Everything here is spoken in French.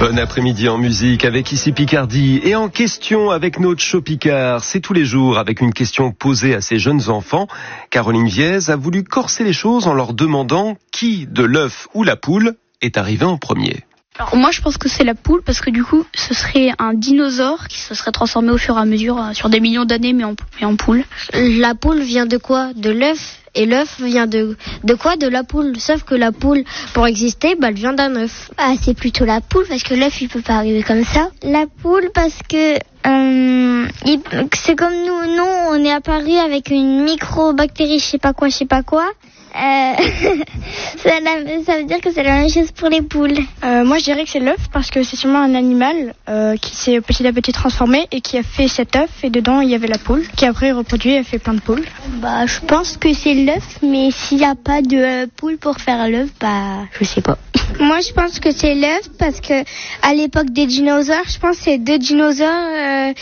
Bon après-midi en musique avec ici Picardie et en question avec notre show Picard. C'est tous les jours avec une question posée à ces jeunes enfants. Caroline Viez a voulu corser les choses en leur demandant qui de l'œuf ou la poule est arrivé en premier. Alors moi je pense que c'est la poule parce que du coup ce serait un dinosaure qui se serait transformé au fur et à mesure sur des millions d'années mais en poule. La poule vient de quoi? De l'œuf. Et l'œuf vient de quoi? De la poule. Sauf que la poule, pour exister, elle vient d'un œuf. Ah, c'est plutôt la poule parce que l'œuf il peut pas arriver comme ça. La poule parce que c'est comme nous on est apparu avec une microbactérie je sais pas quoi. Ça veut dire que c'est la même chose pour les poules. Moi je dirais que c'est l'œuf parce que c'est sûrement un animal qui s'est petit à petit transformé et qui a fait cet œuf et dedans il y avait la poule qui après reproduit et a fait plein de poules. Je pense que c'est l'œuf mais s'il n'y a pas de poule pour faire l'œuf, je sais pas. Moi je pense que c'est l'œuf parce que à l'époque des dinosaures, je pense que c'est deux dinosaures